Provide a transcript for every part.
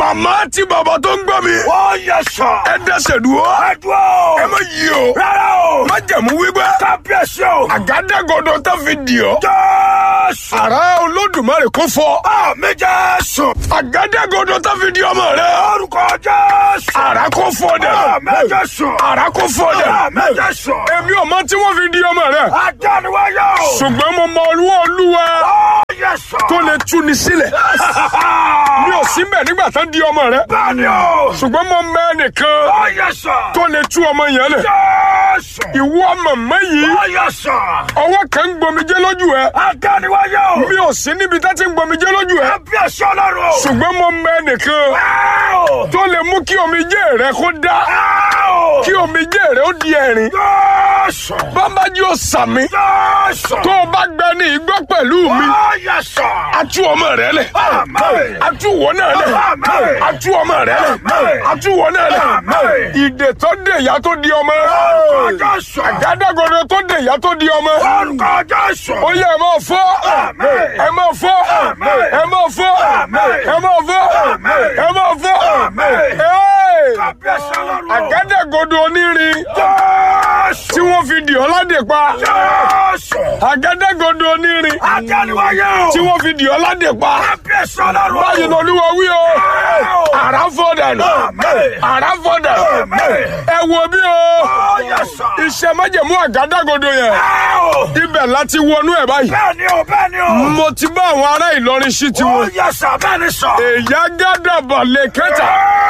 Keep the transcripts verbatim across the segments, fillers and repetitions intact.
màmá tí bàbá tó ń gbọ́ mi. Ó yẹ sọ. ẹ dẹ́sẹ̀ dúró. Ẹ dúró. ẹ má yí o. Rárá o. má jẹ̀mú wípé. Kábíyèsí o. àgádágodo tó fi dì ọ́. Jésù. àrá Olódùmarè kó fọ́. Àmín Jésù. àgádágodo tó fi dì ọmọ rẹ. Orúkọ Jésù. àrá kó fọ́ dẹ̀. Àmín Jésù. àrá kó fọ́ dẹ̀. Àmín Jésù. èmi ò mọ tí wọ́n fi dì ọmọ rẹ. Ajániwáyé o. ṣùgbọ́n mo mọ olúwa olúwa Ó yẹ sọ. tó lè tú ni sílẹ̀. mi ò sí mbẹ̀ nígbà tó di ọmọ rẹ. Bẹ́ẹ̀ni o. ṣùgbọ́n mo mọ ẹnìkan Ó yẹ sọ. tó lè tú ọmọ yẹn lẹ̀. Jésù. ìwọ màmá yìí Ó yẹ sọ. ọwọ́ kan ń gbomijé lójú ẹ. Ajániwáyé o. mi ò sí níbi tá ti ń gbomijé lójú ẹ. Kábíyèsí Ọlọ́run o. ṣùgbọ́n mo mọ ẹnìkan Áò. tó lè mú kí omijé rẹ kó dá. Áò. kí omijé rẹ ó di ẹ̀rín. Jésù. bámbájí ó sàmì. Jésù. tó o bá gbẹ ní igbó pẹ̀lú mi. Ó yẹ sọ. a tú ọmọ rẹ lẹ̀. Àmín. a tú wọ náà lẹ̀. Àmín. a tú ọmọ rẹ lẹ̀. Àmín. a tú wọ náà lẹ̀. Àmín. ìdè tó dé ìyá tó di ọmọ. Orúkọ Jésù. àgádágodo tó dé ìyá tó di ọmọ. Orúkọ Jésù. ó yẹ ẹ máa fọ́. Àmín. ẹ máa fọ́. Àmín. ẹ máa fọ́. Àmín. ẹ máa fọ́. Àmín. ẹ máa fọ́. Àmín. Ẹ́ẹ̀! Kábíyèsí Ọlọ́run o. àgádágodo onírin Jésù. tí wọ́n fi dì ọ́ ládè pa. Jésù. àgádágodo onírin Ajániwáyé o. tí wọ́n fi dì ọ́ ládè pa. Kábíyèsí Ọlọ́run o. báyìí lọ́lúwa wí o. àrá fọ́ dànù. Àmín. àrá fọ́ dànù. Àmín. ẹ wo bí o. Ó yẹ sọ. iṣẹ́ májẹ̀mú àgádágodo yẹn. Áò. ibẹ̀ láti wọnú ẹ̀ báyìí. Bẹ́ẹ̀ni o, bẹ́ẹ̀ni o. mo ti bá àwọn ará Ìlọrin sí Ó tiwọn. yẹ sọ, bẹ́ẹ̀ni sọ. èyá gádàbà lè kẹta.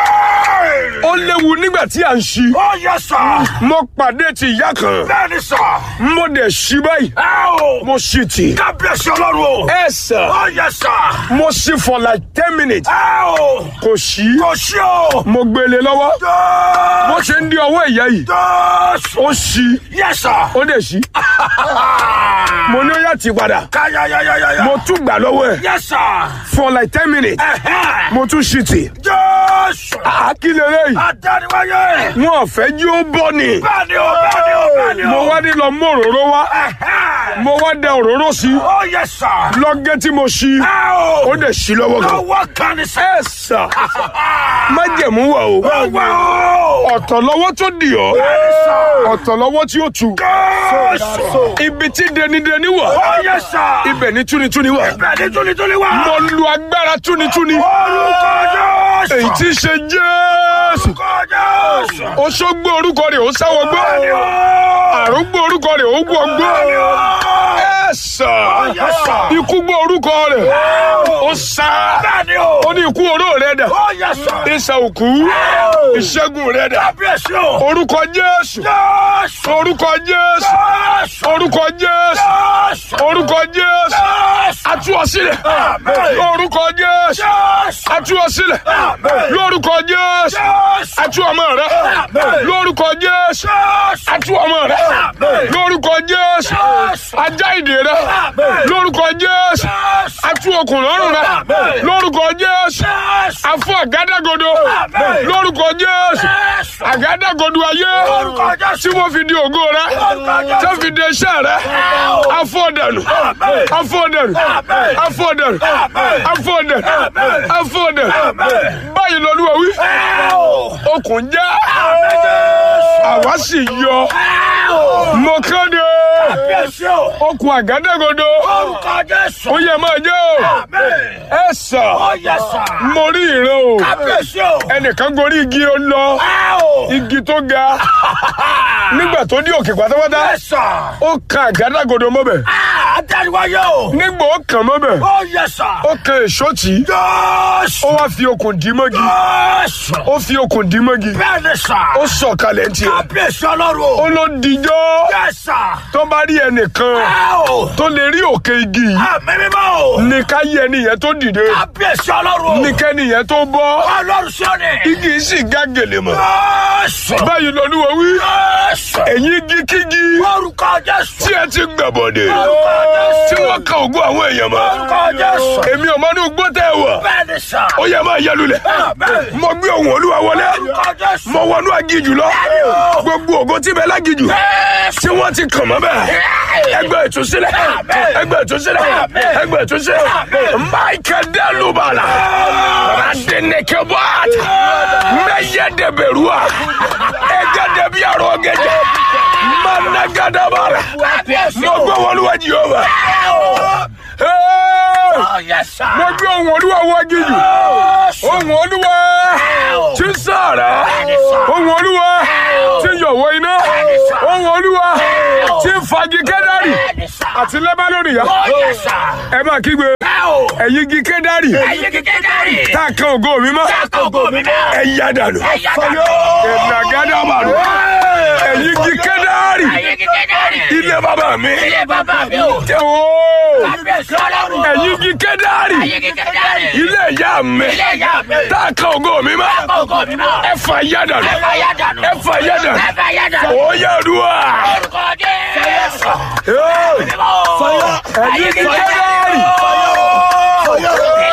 ó léwu nígbà tí à ń ṣí. Ó yẹ sọ. mo pàdé ti ìyá kan. Bẹ́ẹ̀ni sọ. mo dẹ̀ ṣí báyìí. Áò. mo ṣí tì. Kábíyèsí Ọlọ́run o. ẹ sà. Ó yẹ sọ. mo ṣí for like ten minutes. Áò. kò ṣí. Kò sí o. mo gbélé lọ́wọ́. bó Jésù. ṣe ń di ọwọ́ ìyá yìí. Jésù. ó ṣí. Yẹ sọ. ó dẹ̀ ṣí. mo ní ó yà tì padà. Káyáyáyáyá. mo tún gbà lọ́wọ́ ẹ̀. Yẹ sọ. for like ten minutes. Ẹ̀hẹ́. mo tún ṣí tì. Jésù. àkílẹ̀ lẹ́yìn. Ajániwáyé. wọn ò fẹ́ jí ó bọ́ ni. Bẹ́ẹ̀ni o, bẹ́ẹ̀ni o, bẹ́ẹ̀ni o. mo wá ní lọ mú òróró wá. Ẹ̀hẹ́. mo wá da òróró sí. Ó yẹ sọ. lọ́gẹ́ tí mo ṣí. Áò. ó dẹ̀ ṣí lọ́wọ́ kan. Lọ́wọ́ kan ní sẹ́. ẹ sà. májẹ̀mú wà o. Ọwọ́ o. ọ̀tọ̀ lọ́wọ́ tó dì ọ́. Bẹ́ẹ̀ni sọ. ọ̀tọ̀ lọ́wọ́ tí ó tu. Jésù. ibi tí denideni wà. Ó yẹ sọ. ibẹ̀ ni túnitúni wà. Bẹ́ẹ̀ni túnitúni wá. mo lu agbára túnitúni. Orúkọ Jésù. èyí tí í ṣe Jésù. Orúkọ Jésù. Oṣogbo orúkọ rẹ̀ ó sáwọ́ gbọ́. Bẹ́ẹ̀ni o. àrùngbò orúkọ rẹ̀ ó gbọ́ gbọ́. Bẹ́ẹ̀ni o. ẹ sà. Yes, sir. ikú gbọ́ orúkọ rẹ̀ ó sá. Bẹ́ẹ̀ni o. ó ní ikú oró rẹ̀ dà. Ó yẹ sọ. ìsà òkú ìṣẹ́gun rẹ̀ dà. Kábíyèsí o. orúkọ Jésù. Jésù. orúkọ Jésù. Jésù. orúkọ Jésù. Jésù. orúkọ Jésù. Jésù. a tú ọ sílẹ̀. Àmín. orúkọ Jésù. Jésù. a tú ọ sílẹ̀. Àmín. lórúkọ Jésù. Jésù. a tú ọmọ rẹ. Àmín. lórúkọ Jésù. Jésù. a tú ọmọ rẹ. Àmín. lórúkọ Jésù. Jésù. ajá ìdè rẹ. Àmín. lórúkọ Jésù. Jésù. a tú okùn lọ́rùn rẹ. Àmín. lórúkọ Jésù. Jésù. a fọ́ àgádágodo. Àmín. lórúkọ Jésù. Jésù. àgádágodo ayé Lórúkọ Jésù. tí wọ́n fi di ògo rẹ. Lórúkọ Jésù. tí wọ́n fi di iṣẹ́ rẹ. a fọ́ dànù. Àmín. a fọ́ dànù. Àmín. a fọ́ dànù. Àmín. a fọ́ dànù. Àmín. a fọ́ dànù. Àmín. báyìí l'Olúwa wí. Áò. okùn já. Àmín Jésù. àwa sì yọ. Áò. mo kéde. Kábíyèsí o. okùn àgádágodo. Orúkọ Jésù. ó yẹ máa jẹ́ o. Àmín. ẹ sà. Ó yẹ sọ. mo rí ìran o. Kábíyèsí o. ẹnìkan gorí igi ó lọ. Áò. igi tó ga. nígbà tó dé òkè pátápátá. Yẹ sọ. ó kan àgádágodo mọ́bẹ̀. Ajániwáyé o. nígbà ó kàn mọ́bẹ̀. Ó yẹ sọ. ó kan èso tì í. Jésù. ó wá fi okùn dì mọ́gi. Jésù. ó fi okùn dì mọ́gi. Bẹ́ẹ̀ni sọ. ó sọ̀kalẹ̀ ntí. Kábíyèsí Ọlọ́run. ó ló dijọ́. Yẹ sọ. tó bá rí ẹnìkan Áò. tó lè rí òkè igi yìí. Àmín mímọ́ o. ní ká yẹ ẹnìyẹn tó dìde. Kábíyèsí Ọlọ́run. ní kẹ́nìyẹn tó bọ́. Ọlọ́run sọ́ni. igi yìí sì gá gèlè mọ́. Jésù. báyìí l'Olúwa wí. Jésù. ẹ̀yin igi kígi Orúkọ Jésù. tí ẹ ti gbàbọ̀dẹ̀. Orúkọ Jésù. tí wọ́n ka ògùn àwọn èèyàn mọ́. Orúkọ Jésù. èmi ò mọ inú gbọ́ tẹ́ ẹ wọ̀. Bẹ́ẹ̀ni sọ. ó yẹ máa yẹ lulẹ̀. Àmín. mo gbé ohùn Olúwa wọlé. Orúkọ Jésù. mo wọnú agijù lọ. Bẹ́ẹ̀ni o. gbogbo ògo tí bẹ lágijù. Jésù. tí wọ́n ti kàn mọ́ bẹ́ẹ̀. ẹgbẹ́ ìtúsílẹ̀. Àmín. ẹgbẹ́ ìtúsílẹ̀. Àmín. ẹgbẹ́ ìtúsílẹ̀. Àmín. Michael Delubala. Adenekebata. Meye de berua. Ege de biaro geje. Managadabara. Mogbo woluwa Jehovah. Oh, yes, sir. Mogbo woluwa wagiju. Ohun Olúwa tí sọ̀rọ̀. Ohun Olúwa tí yọ̀wọ́ iná. Ohun Olúwa tí fagi Kẹ́dárì àti Lẹ́bánónì yá. Ẹ máa kígbe. Ẹ̀yin igi Kẹ́dárì. Tá a kan ògo mi mọ́. Ẹ yá dànù. Ìnàgádà màrú. Ẹ̀yin igi Kẹ́dárì. Ilé bàbá mi. Tẹ o. Ẹ̀yin igi Kẹ́dárì. Ilé ìyá mi. Tá a kan ògo mi mọ́. Ẹ fà yá dànù. Ẹ fà yá dànù. Ó yá dùn. Ẹ̀yin igi Kẹ́dárì.